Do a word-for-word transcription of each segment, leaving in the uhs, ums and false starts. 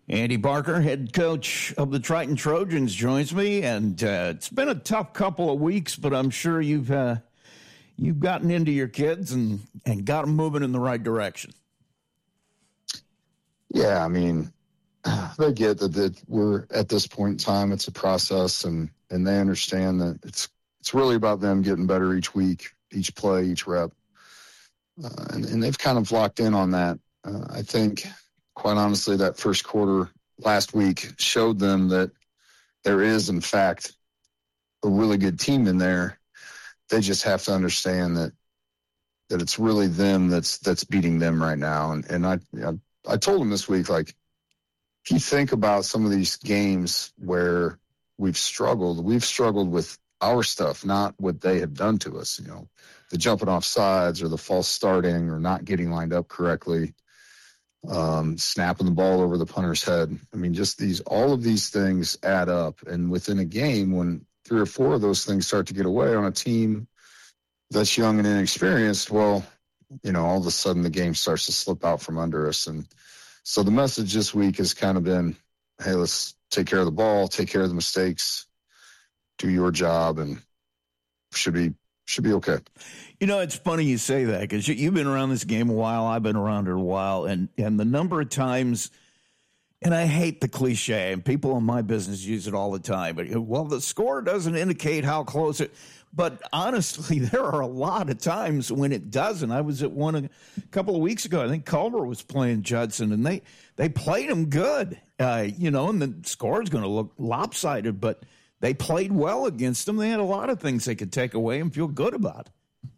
Andy Barker, head coach of the Triton Trojans, joins me, and uh, it's been a tough couple of weeks, but I'm sure you've uh, you've gotten into your kids and, and got them moving in the right direction. Yeah, I mean, they get that, that we're at this point in time, it's a process, and, and they understand that it's it's really about them getting better each week, each play, each rep, uh, and, and they've kind of locked in on that. Uh, I think, quite honestly, that first quarter last week showed them that there is, in fact, a really good team in there. They just have to understand that that it's really them that's that's beating them right now. And and I I, I told them this week, like, if you think about some of these games where we've struggled, we've struggled with our stuff, not what they have done to us. You know, the jumping off sides or the false starting or not getting lined up correctly. Um, snapping the ball over the punter's head. I mean, just these, all of these things add up. And within a game, when three or four of those things start to get away on a team that's young and inexperienced, well, you know, all of a sudden the game starts to slip out from under us. And so the message this week has kind of been, hey, let's take care of the ball, take care of the mistakes, do your job, and should be should be okay. You know, it's funny you say that because you, you've been around this game a while. I've been around it a while. And, and the number of times, and I hate the cliche, and people in my business use it all the time, but, well, the score doesn't indicate how close it, but honestly, there are a lot of times when it doesn't. I was at one a couple of weeks ago. I think Culver was playing Judson, and they, they played him good, uh, you know, and the score is going to look lopsided, but they played well against them. They had a lot of things they could take away and feel good about.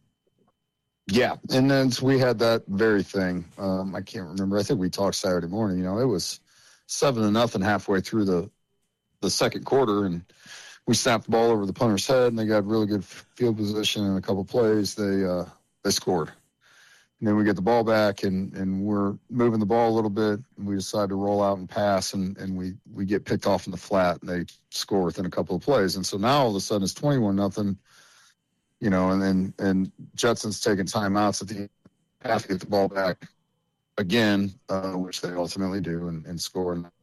Yeah, and then we had that very thing. Um, I can't remember. I think we talked Saturday morning. You know, it was seven to nothing halfway through the the second quarter, and we snapped the ball over the punter's head, and they got really good field position in a couple plays. They uh, they scored. And then we get the ball back, and, and we're moving the ball a little bit, and we decide to roll out and pass, and, and we, we get picked off in the flat, and they score within a couple of plays. And so now all of a sudden it's twenty-one nothing, you know, and then and Judson's taking timeouts at the end, have to get the ball back again, uh, which they ultimately do, and, and score in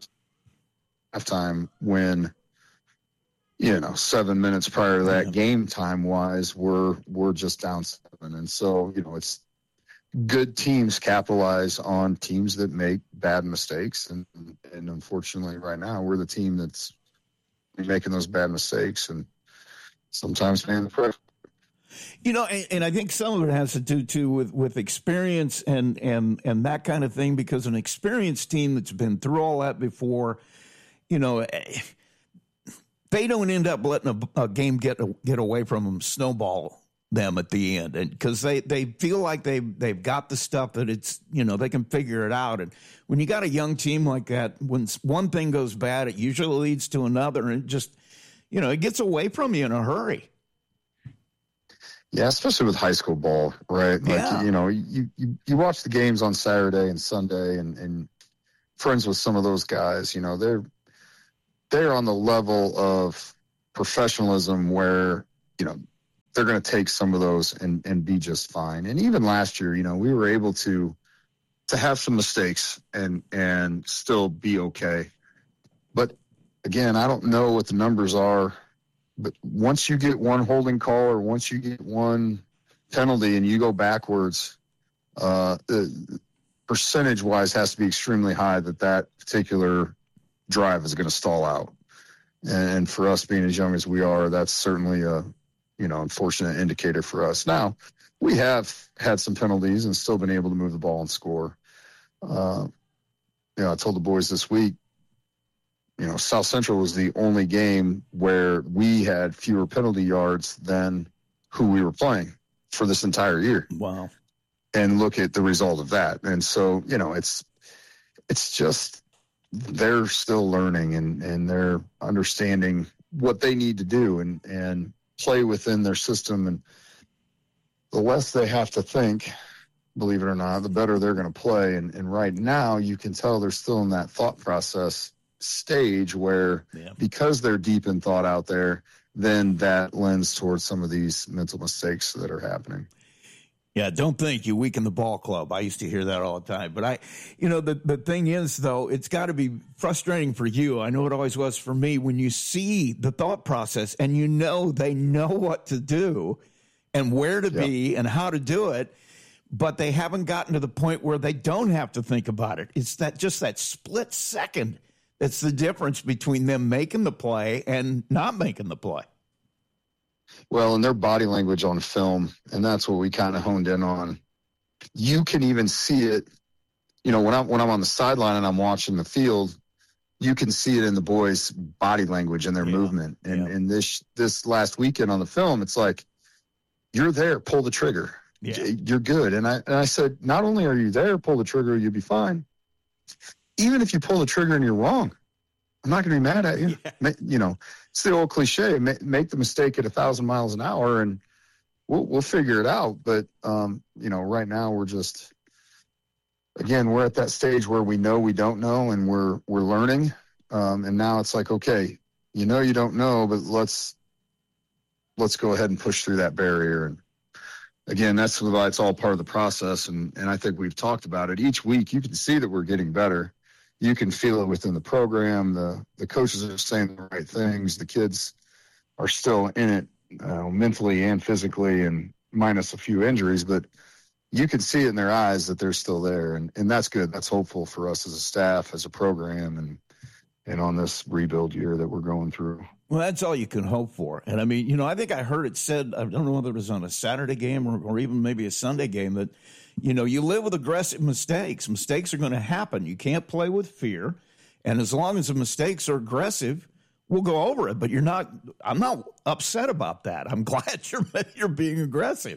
halftime when, you know, seven minutes prior to that, game time-wise, we're, we're just down seven. And so, you know, it's, good teams capitalize on teams that make bad mistakes. And, and unfortunately right now we're the team that's making those bad mistakes and sometimes paying the price. You know, and, and I think some of it has to do too with, with experience and, and, and that kind of thing, because an experienced team that's been through all that before, you know, they don't end up letting a, a game get, get away from them, snowball them at the end, and because they, they feel like they they've got the stuff that it's, you know, they can figure it out. And when you got a young team like that, when one thing goes bad, it usually leads to another, and it just, you know, it gets away from you in a hurry. Yeah, especially with high school ball, right? Like, yeah. you know, you, you you watch the games on Saturday and Sunday, and and friends with some of those guys, you know, they're they're on the level of professionalism where, you know, they're going to take some of those and, and be just fine. And even last year, you know, we were able to to have some mistakes and and still be okay. But again, I don't know what the numbers are, but once you get one holding call or once you get one penalty and you go backwards, uh, the percentage-wise has to be extremely high that that particular drive is going to stall out. And for us being as young as we are, that's certainly a you know, unfortunate indicator for us. Now, we have had some penalties and still been able to move the ball and score. Uh, you know, I told the boys this week, you know, South Central was the only game where we had fewer penalty yards than who we were playing for this entire year. Wow. And look at the result of that. And so, you know, it's, it's just, they're still learning and, and they're understanding what they need to do and, and, play within their system, and the less they have to think, believe it or not, the better they're going to play. And, and right now you can tell they're still in that thought process stage where yeah. because they're deep in thought out there, then that lends towards some of these mental mistakes that are happening. Yeah, don't think you weaken the ball club. I used to hear that all the time. But I, you know, the, the thing is, though, it's got to be frustrating for you. I know it always was for me when you see the thought process and you know they know what to do and where to Yep. be and how to do it, but they haven't gotten to the point where they don't have to think about it. It's that just that split second that's the difference between them making the play and not making the play. Well, and their body language on film, and that's what we kind of honed in on. You can even see it, you know, when I'm when I'm on the sideline and I'm watching the field, you can see it in the boys' body language and their Yeah. movement. And Yeah. and this this last weekend on the film, it's like, you're there, pull the trigger. Yeah. You're good. And I and I said, not only are you there, pull the trigger, you'll be fine. Even if you pull the trigger and you're wrong, I'm not going to be mad at you. Yeah. Ma- You know, it's the old cliche, ma- make the mistake at a thousand miles an hour and we'll, we'll figure it out. But, um, you know, right now we're just, again, we're at that stage where we know we don't know and we're, we're learning. Um, and now it's like, okay, you know, you don't know, but let's, let's go ahead and push through that barrier. And again, that's why it's all part of the process. And, and I think we've talked about it each week. You can see that we're getting better. You can feel it within the program. The the coaches are saying the right things. The kids are still in it uh, mentally and physically, and minus a few injuries. But you can see it in their eyes that they're still there, and and that's good. That's hopeful for us as a staff, as a program, and and on this rebuild year that we're going through. Well, that's all you can hope for. And I mean, you know, I think I heard it said, I don't know whether it was on a Saturday game or, or even maybe a Sunday game, that, you know, you live with aggressive mistakes. Mistakes are going to happen. You can't play with fear. And as long as the mistakes are aggressive, we'll go over it. But you're not, I'm not upset about that. I'm glad you're, you're being aggressive.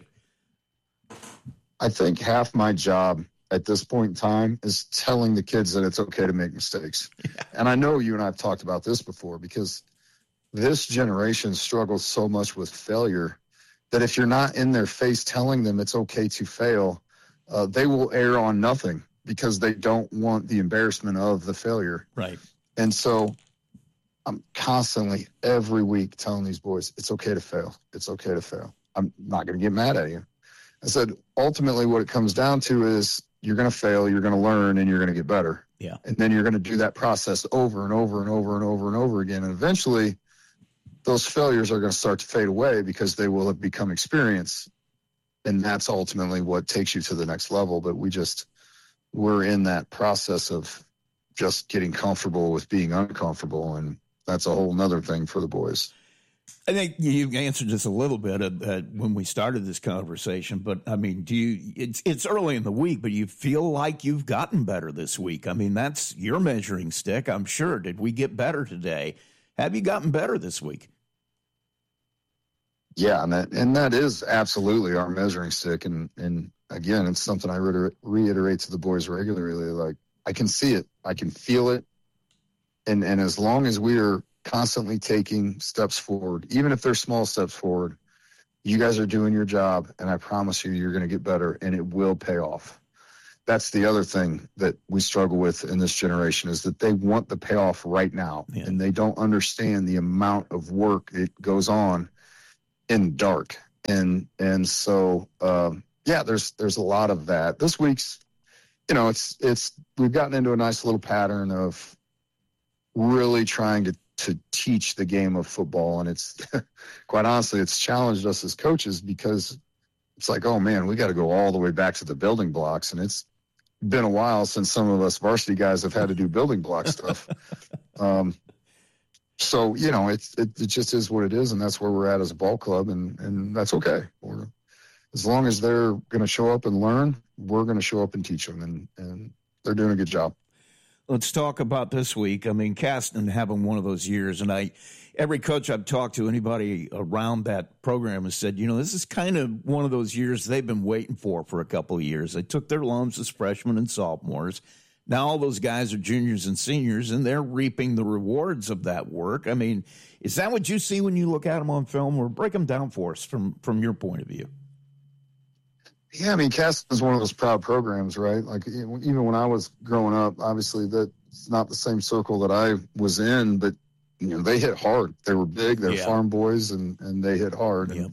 I think half my job at this point in time is telling the kids that it's okay to make mistakes. Yeah. And I know you and I have talked about this before, because this generation struggles so much with failure that if you're not in their face telling them it's okay to fail, uh, they will err on nothing because they don't want the embarrassment of the failure. Right. And so I'm constantly every week telling these boys, it's okay to fail. It's okay to fail. I'm not going to get mad at you. I said, ultimately what it comes down to is you're going to fail, you're going to learn, and you're going to get better. Yeah. And then you're going to do that process over and over and over and over and over again. And eventually those failures are going to start to fade away because they will have become experience. And that's ultimately what takes you to the next level. But we just, we're in that process of just getting comfortable with being uncomfortable. And that's a whole nother thing for the boys. I think you answered this a little bit uh, uh, when we started this conversation, but I mean, do you, it's, it's early in the week, but you feel like you've gotten better this week. I mean, that's your measuring stick, I'm sure. Did we get better today? Have you gotten better this week? Yeah. And that, and that is absolutely our measuring stick. And, and again, it's something I reiter- reiterate to the boys regularly. Like, I can see it, I can feel it. And, and as long as we are constantly taking steps forward, even if they're small steps forward, you guys are doing your job, and I promise you, you're going to get better, and it will pay off. That's the other thing that we struggle with in this generation, is that they want the payoff right now, yeah. and they don't understand the amount of work that goes on in the dark. And and so, um, yeah, there's there's a lot of that. This week's, you know, it's it's we've gotten into a nice little pattern of really trying to to teach the game of football. And it's quite honestly, it's challenged us as coaches, because it's like, oh man, we got to go all the way back to the building blocks. And it's been a while since some of us varsity guys have had to do building block stuff. Um, so, you know, it's, it, it just is what it is. And that's where we're at as a ball club. And, and that's okay. We're, as long as they're going to show up and learn, we're going to show up and teach them. And, and they're doing a good job. Let's talk about this week. I mean, Caston having one of those years, and I, every coach I've talked to, anybody around that program has said, you know, this is kind of one of those years they've been waiting for for a couple of years. They took their lumps as freshmen and sophomores. Now all those guys are juniors and seniors, and they're reaping the rewards of that work. I mean, is that what you see when you look at them on film, or break them down for us from, from your point of view? Yeah, I mean, Caston is one of those proud programs, right? Like, even when I was growing up, obviously that's not the same circle that I was in, but, you know, they hit hard. They were big, they were yeah. farm boys, and, and they hit hard. Yeah. And,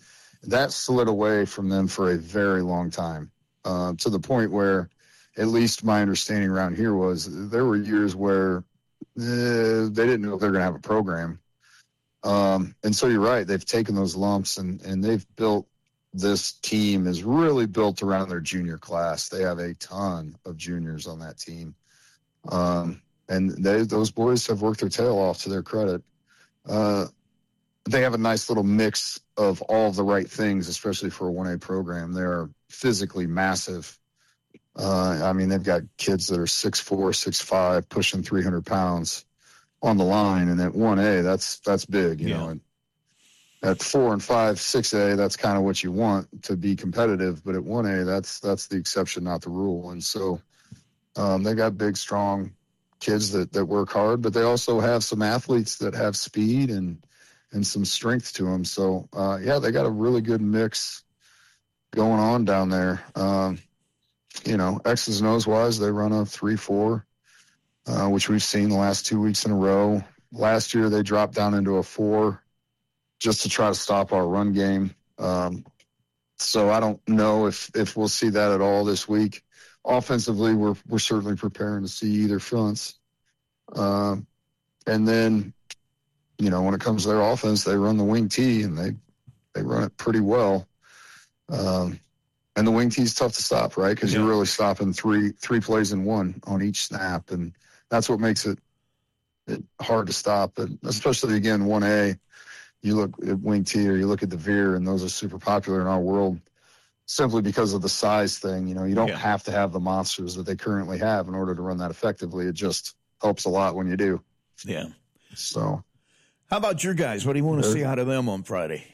that slid away from them for a very long time, uh, to the point where, at least my understanding around here was, there were years where uh, they didn't know if they're going to have a program. Um, and so you're right. They've taken those lumps and, and they've built, this team is really built around their junior class. They have a ton of juniors on that team. Um, and they, those boys have worked their tail off, to their credit. Uh, they have a nice little mix of all of the right things, especially for a one A program. They're physically massive. Uh, I mean, they've got kids that are six four, six five, pushing three hundred pounds on the line. And at one A, that's, that's big, you yeah. know, and at four and five, six A, that's kind of what you want to be competitive. But at one A, that's, that's the exception, not the rule. And so, um, they got big, strong kids that, that work hard, but they also have some athletes that have speed and, and some strength to them. So, uh, yeah, they got a really good mix going on down there. Um, you know, X's and O's wise, they run a three four, uh, which we've seen the last two weeks in a row. Last year, they dropped down into a four just to try to stop our run game. Um, so I don't know if, if we'll see that at all this week. Offensively, we're we're certainly preparing to see either fronts. Um, and then, you know, when it comes to their offense, they run the wing T, and they they run it pretty well. Um, and the wing T is tough to stop, right? Because yeah. you're really stopping three three plays in one on each snap, and that's what makes it, it hard to stop. And especially, again, one A, you look at wing T or you look at the veer, and those are super popular in our world, simply because of the size thing. You know, you don't yeah. have to have the monsters that they currently have in order to run that effectively. It just helps a lot when you do. Yeah. So, how about your guys? What do you want to see out of them on Friday?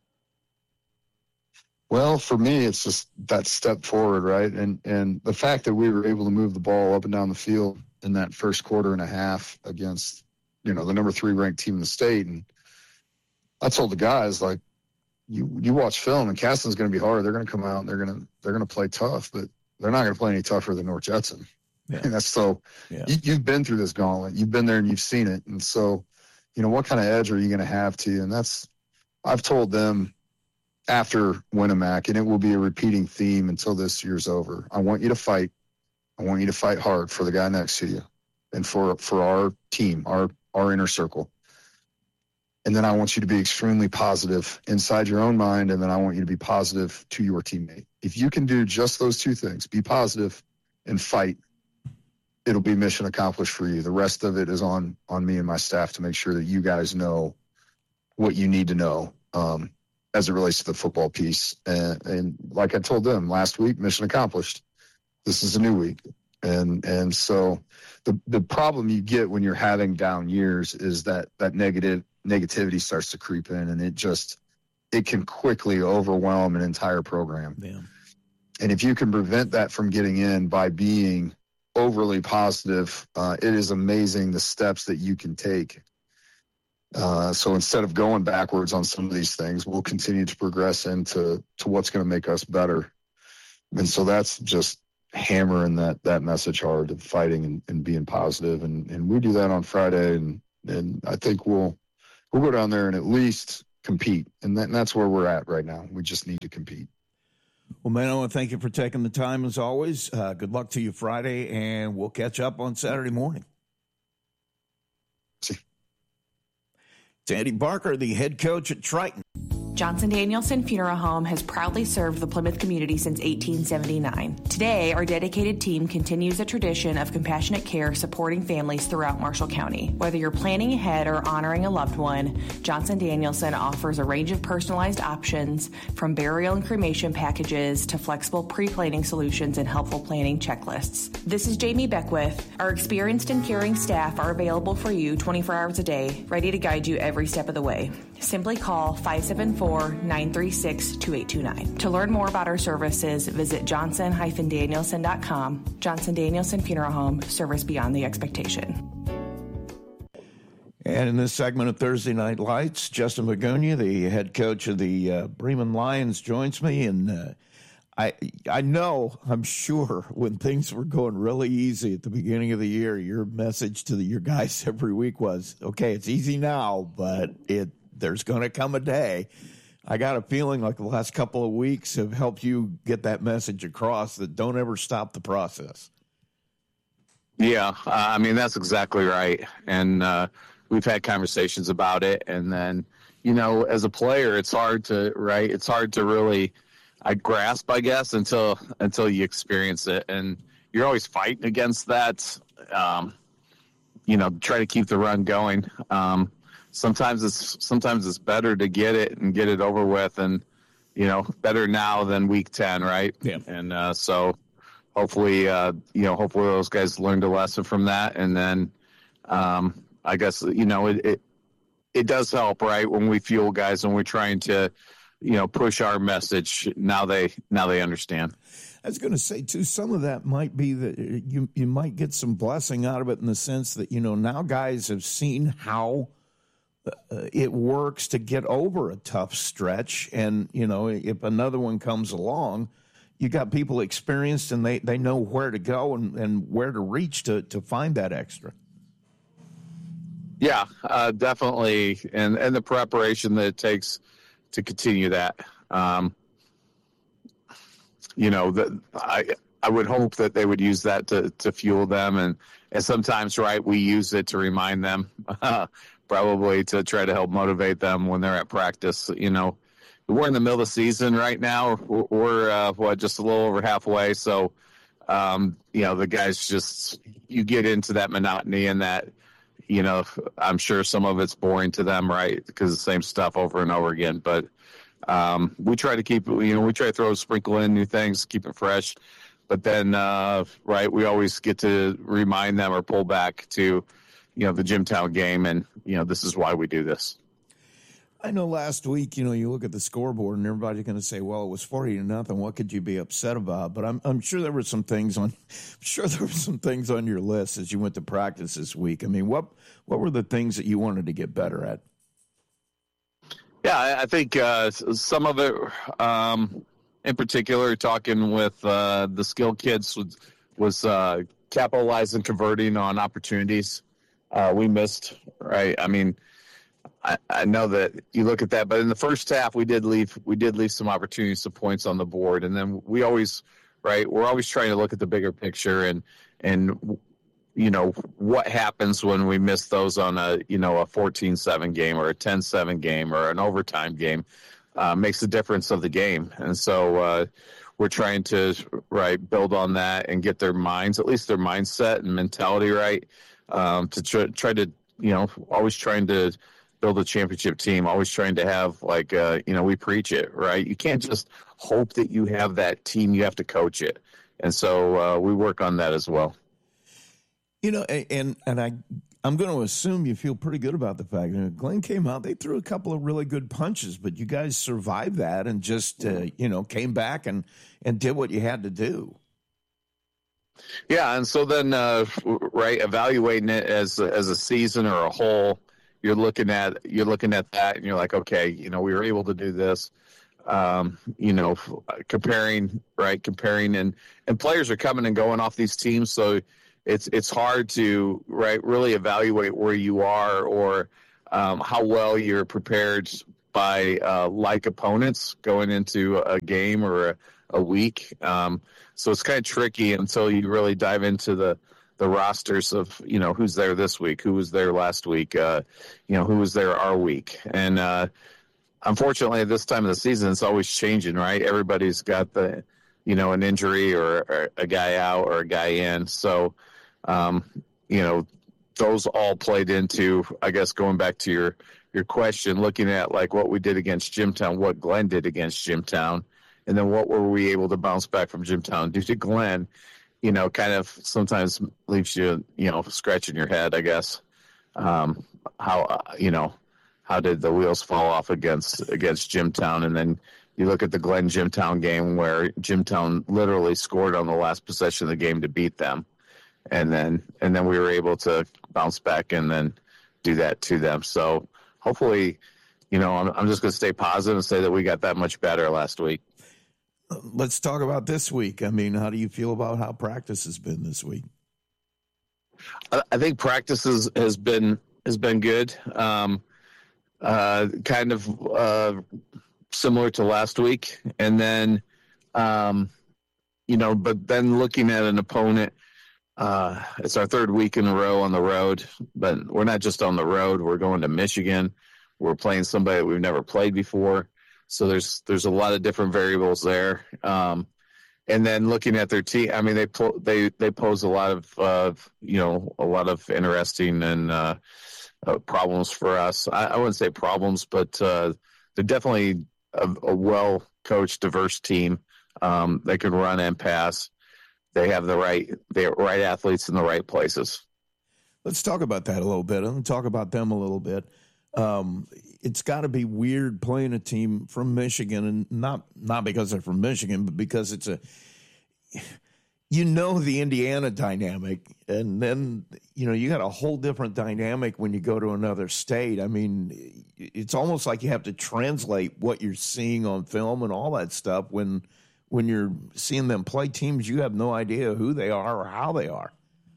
Well, for me, it's just that step forward, right? And and the fact that we were able to move the ball up and down the field in that first quarter and a half against, you know, the number three ranked team in the state. And I told the guys, like, You you watch film, and Caston's going to be hard. They're going to come out and they're going to they're going to play tough, but they're not going to play any tougher than North Judson. Yeah. And that's so yeah. you, you've been through this gauntlet. You've been there and you've seen it. And so, you know, what kind of edge are you going to have to you? And that's, I've told them after Winnemac, and it will be a repeating theme until this year's over. I want you to fight. I want you to fight hard for the guy next to you and for for our team, our our inner circle. And then I want you to be extremely positive inside your own mind, and then I want you to be positive to your teammate. If you can do just those two things, be positive and fight, it'll be mission accomplished for you. The rest of it is on on me and my staff to make sure that you guys know what you need to know um, as it relates to the football piece. And, and like I told them last week, mission accomplished. This is a new week. And and so the the problem you get when you're having down years is that that negative negativity starts to creep in, and it just it can quickly overwhelm an entire program. Yeah. And if you can prevent that from getting in by being overly positive, uh, it is amazing the steps that you can take. Uh, so instead of going backwards on some of these things, we'll continue to progress into to what's going to make us better. And so that's just hammering that that message hard of fighting and, and being positive. And, and we do that on Friday, and, and I think we'll we'll go down there and at least compete. And, that, and that's where we're at right now. We just need to compete. Well, man, I want to thank you for taking the time as always. Uh, good luck to you Friday, and we'll catch up on Saturday morning. See. It's Andy Barker, the head coach at Triton. Johnson Danielson Funeral Home has proudly served the Plymouth community since eighteen seventy-nine. Today, our dedicated team continues a tradition of compassionate care supporting families throughout Marshall County. Whether you're planning ahead or honoring a loved one, Johnson Danielson offers a range of personalized options, from burial and cremation packages to flexible pre-planning solutions and helpful planning checklists. This is Jamie Beckwith. Our experienced and caring staff are available for you twenty-four hours a day, ready to guide you every step of the way. Simply call five seven four, nine three six, two eight two nine. To learn more about our services, visit johnson dash danielson dot com. Johnson Danielson Funeral Home, service beyond the expectation. And in this segment of Thursday Night Lights, Justin Magunia, the head coach of the uh, Bremen Lions, joins me. And uh, I I know, I'm sure, when things were going really easy at the beginning of the year, your message to the, your guys every week was, okay, it's easy now, but it there's going to come a day I got a feeling like the last couple of weeks have helped you get that message across that don't ever stop the process. Yeah, uh, I mean, that's exactly right. And uh, we've had conversations about it. And then, you know, as a player, it's hard to, right, it's hard to really I grasp, I guess, until until you experience it. And you're always fighting against that, um, you know, try to keep the run going. Um, sometimes it's sometimes it's better to get it and get it over with, and, you know, better now than week ten, right? Yeah. And uh, so hopefully, uh, you know, hopefully those guys learned a lesson from that. And then um, I guess, you know, it, it it does help, right, when we fuel guys when we're trying to, you know, push our message. Now they now they understand. I was going to say, too, some of that might be that you you might get some blessing out of it in the sense that, you know, now guys have seen how uh, it works to get over a tough stretch. And, you know, if another one comes along, you got people experienced and they, they know where to go and, and where to reach to, to find that extra. Yeah, uh, definitely. And, and the preparation that it takes to continue that. Um, you know, that I I would hope that they would use that to, to fuel them. And, and sometimes, right, we use it to remind them, uh, probably to try to help motivate them when they're at practice. You know, we're in the middle of the season right now. We're, we're uh, what, just a little over halfway. So, um, you know, the guys just, you get into that monotony and that, you know, I'm sure some of it's boring to them, right, because the same stuff over and over again. But um, we try to keep, you know, we try to throw, sprinkle in new things, keep it fresh. But then, uh, right, we always get to remind them or pull back to, you know, the Jimtown game. And, you know, this is why we do this. I know last week, you know, you look at the scoreboard and everybody's going to say, well, it was forty to nothing. What could you be upset about? But I'm I'm sure there were some things on, I'm sure there were some things on your list as you went to practice this week. I mean, what what were the things that you wanted to get better at? Yeah, I, I think uh, some of it, um, in particular, talking with uh, the skill kids was, was uh, capitalizing, converting on opportunities uh, we missed. Right, I mean. I, I know that you look at that, but in the first half, we did leave we did leave some opportunities, some points on the board, and then we always, right, we're always trying to look at the bigger picture and and you know what happens when we miss those on a you know a fourteen seven game or a ten seven game or an overtime game, uh, makes the difference of the game, and so uh, we're trying to right build on that and get their minds, at least their mindset and mentality right, um, to try, try to you know always trying to build a championship team, always trying to have, like, uh, you know, we preach it, right? You can't just hope that you have that team. You have to coach it. And so uh, we work on that as well. You know, and and I, I'm going to assume you feel pretty good about the fact that Glenn came out, they threw a couple of really good punches, but you guys survived that and just, uh, you know, came back and, and did what you had to do. Yeah, and so then, uh, right, evaluating it as as a season or a whole, You're looking at you're looking at that, and you're like, okay, you know, we were able to do this. Um, you know, comparing, right, comparing, and and players are coming and going off these teams, so it's it's hard to right really evaluate where you are or um, how well you're prepared by uh, like opponents going into a game or a, a week. Um, so it's kind of tricky until you really dive into the. the rosters of, you know, who's there this week, who was there last week, uh, you know, who was there our week. And uh, unfortunately, at this time of the season, it's always changing, right? Everybody's got the, you know, an injury or, or a guy out or a guy in. So, um, you know, those all played into, I guess, going back to your, your question, looking at like what we did against Jimtown, what Glenn did against Jimtown, and then what were we able to bounce back from Jimtown due to Glenn. You know, kind of sometimes leaves you, you know, scratching your head, I guess. Um, how, uh, you know, how did the wheels fall off against against Jimtown? And then you look at the Glenn Jimtown game where Jimtown literally scored on the last possession of the game to beat them. And then and then we were able to bounce back and then do that to them. So hopefully, you know, I'm, I'm just going to stay positive and say that we got that much better last week. Let's talk about this week. I mean, how do you feel about how practice has been this week? I think practice has, has been has been good. Um, uh, kind of uh, similar to last week. And then, um, you know, but then looking at an opponent, uh, it's our third week in a row on the road, but we're not just on the road. We're going to Michigan. We're playing somebody that we've never played before. So there's there's a lot of different variables there. Um, and then looking at their team, I mean, they po- they they pose a lot of uh, you know a lot of interesting and uh, uh, problems for us. I, I wouldn't say problems, but uh, they're definitely a, a well coached, diverse team. Um, they can run and pass. They have the right the right athletes in the right places. Let's talk about that a little bit. I'm going to talk about them a little bit. Um, it's got to be weird playing a team from Michigan, and not not because they're from Michigan, but because it's a, you know, the Indiana dynamic, and then you know you got a whole different dynamic when you go to another state. I mean, it's almost like you have to translate what you're seeing on film and all that stuff when when you're seeing them play teams you have no idea who they are or how they are.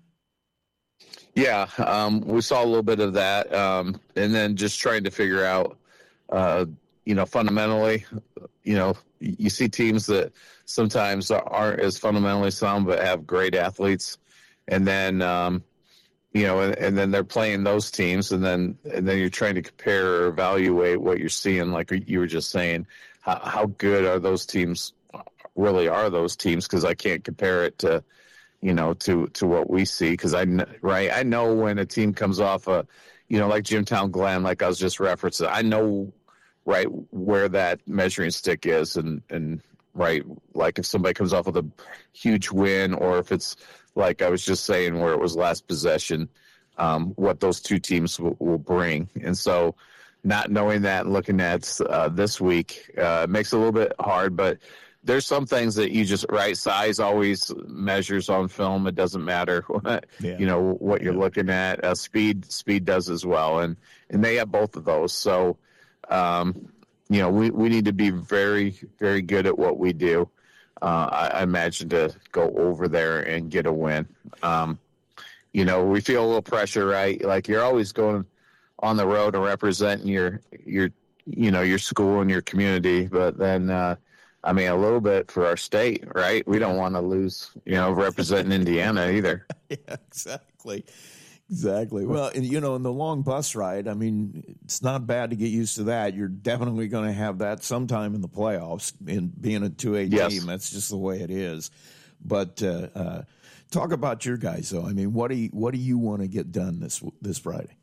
Yeah, um, we saw a little bit of that, um, and then just trying to figure out, uh, you know, fundamentally, you know, you see teams that sometimes aren't as fundamentally sound but have great athletes, and then, um, you know, and, and then they're playing those teams, and then and then you're trying to compare or evaluate what you're seeing, like you were just saying, how, how good are those teams, really are those teams, because I can't compare it to, you know, to, to what we see. Because I, right, I know when a team comes off a, you know, like Jimtown Glen, like I was just referencing, I know, right, where that measuring stick is. And, and right, like if somebody comes off with a huge win, or if it's like I was just saying where it was last possession, um, what those two teams will, will bring. And so not knowing that and looking at uh, this week uh, makes it a little bit hard, but there's some things that you just, right, size always measures on film. It doesn't matter, yeah. you know, what you're yeah. looking at. Uh, speed, speed does as well. And, and they have both of those. So, um, you know, we, we need to be very, very good at what we do. Uh, I, I imagine to go over there and get a win. Um, you know, we feel a little pressure, right? Like you're always going on the road and representing your, your, you know, your school and your community. But then, uh, I mean, a little bit for our state, right? We don't want to lose, you know, representing Indiana either. Yeah, exactly. Exactly. Well, and, you know, in the long bus ride, I mean, it's not bad to get used to that. You're definitely going to have that sometime in the playoffs, in being a two A yes. team. That's just the way it is. But uh, uh, talk about your guys, though. I mean, what do you, what do you want to get done this this Friday?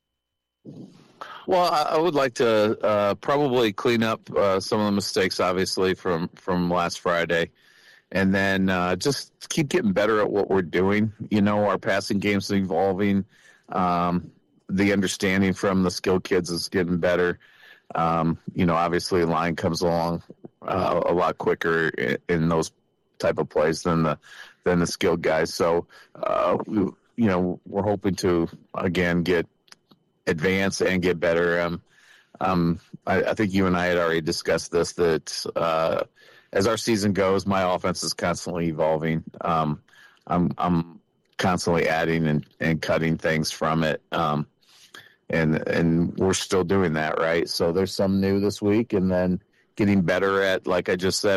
Well, I would like to uh, probably clean up uh, some of the mistakes, obviously, from, from last Friday. And then uh, just keep getting better at what we're doing. You know, our passing game's evolving. Um, the understanding from the skilled kids is getting better. Um, you know, obviously, line comes along uh, a lot quicker in, in those type of plays than the than the skilled guys. So, uh, we, you know, we're hoping to, again, get advance and get better. Um, um, I, I think you and I had already discussed this, that uh, as our season goes, my offense is constantly evolving. Um, I'm, I'm constantly adding and, and cutting things from it. Um, and, and we're still doing that, right? So there's some new this week, and then getting better at, like I just said,